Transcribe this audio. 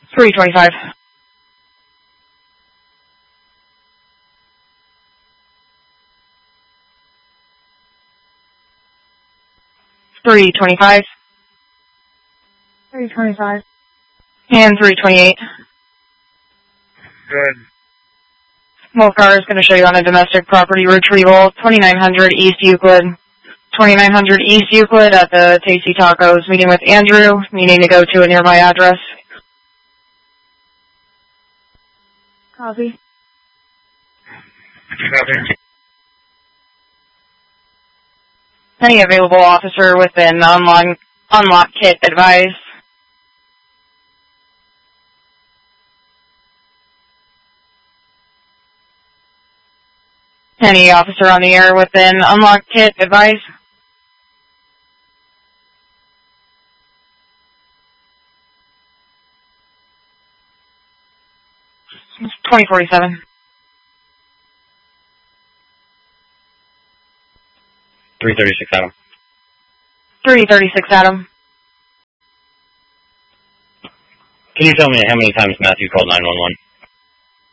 325. $325. 325. And 328. Good. Both cars going to show you on a domestic property retrieval, 2900 East Euclid. 2900 East Euclid at the Tasty Tacos, meeting with Andrew, needing to go to a nearby address. Copy. Copy. Any available officer within unlock kit advise. Any officer on the air within unlock kit advise. 2047. 336 Adam. 336 Adam. Can you tell me how many times Matthew called 911?